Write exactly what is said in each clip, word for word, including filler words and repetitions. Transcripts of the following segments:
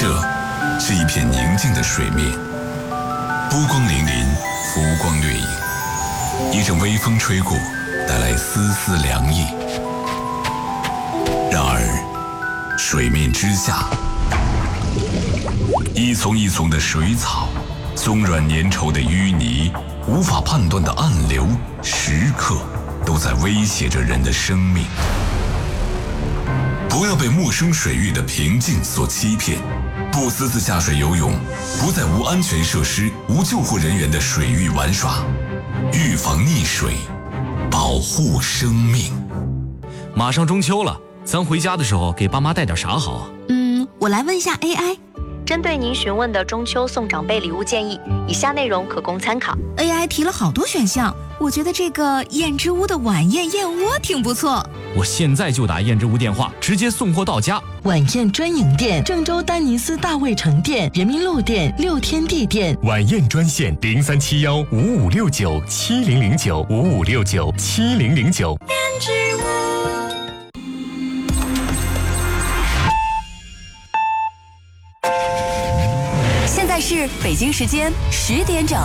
这是一片宁静的水面，波光粼粼，浮光掠影。一阵微风吹过，带来丝丝凉意。然而，水面之下，一丛一丛的水草，松软粘稠的淤泥，无法判断的暗流，时刻都在威胁着人的生命。不要被陌生水域的平静所欺骗，不私自下水游泳，不在无安全设施、无救护人员的水域玩耍，预防溺水，保护生命。 马上中秋了，咱回家的时候给爸妈带点啥好啊？ 嗯，我来问一下 A I。 针对您询问的中秋送长辈礼物建议，以下内容可供参考。 A I 提了好多选项，我觉得这个燕之屋的晚宴燕窝挺不错。 我现在就打燕之屋电话，直接送货到家。 晚宴专营店：郑州丹尼斯大卫城店、人民路店、六天地店。 晚宴专线：零三七幺五五六九七零零九五五六九七零零九。 燕之屋。现在是北京时间十点整。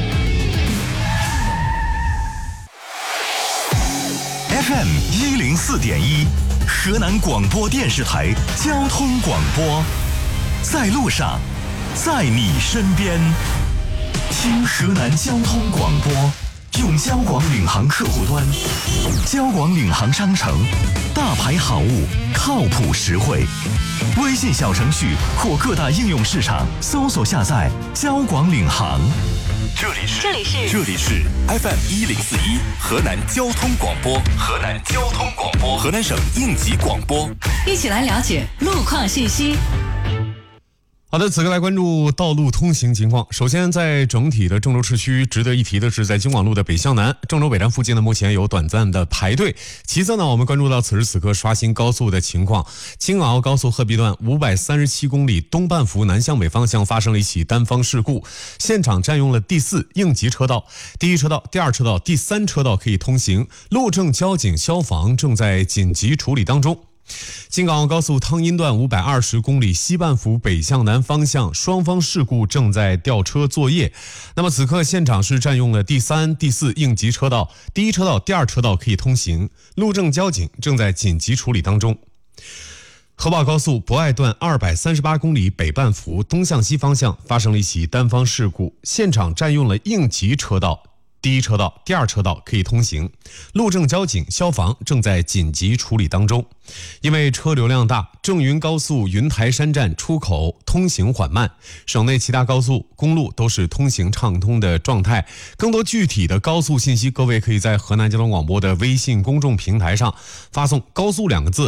F M 一零四点一，河南广播电视台交通广播，在路上，在你身边，听河南交通广播，用交广领航客户端，交广领航商城，大牌好物，靠谱实惠。微信小程序或各大应用市场搜索下载交广领航。这里是这里是这里是 F M 一零四一河南交通广播，河南交通广播，河南省应急广播， 一起来了解路况信息。 好的，此刻来关注道路通行情况。首先，在整体的郑州市区，值得一提的是，在京广路的北向南，郑州北站附近呢，目前有短暂的排队。其次呢，我们关注到此时此刻刷新高速的情况。京港澳高速鹤壁段五百三十七公里东半幅南向北方向发生了一起单方事故，现场占用了第四应急车道，第一车道、第二车道、第三车道可以通行，路政、交警、消防正在紧急处理当中。京港澳高速汤阴段五百二十公里西半幅北向南方向，双方事故正在调车作业。那么此刻现场是占用了第三、第四应急车道，第一车道、第二车道可以通行，路政、交警正在紧急处理当中。河宝高速博爱段二百三十八公里北半幅东向西方向发生了一起单方事故，现场占用了应急车道。第一车道、第二车道可以通行，路政、交警、消防正在紧急处理当中。因为车流量大，郑云高速云台山站出口通行缓慢，省内其他高速公路都是通行畅通的状态。更多具体的高速信息，各位可以在河南交通广播的微信公众平台上发送"高速"两个字